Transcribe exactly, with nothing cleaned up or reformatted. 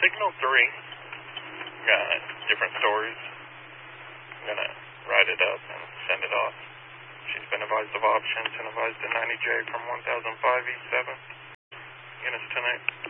Signal three. Got different stories. I'm going to write it up and send it off. She's been advised of options and advised to ninety J from one thousand five E seven. Units tonight.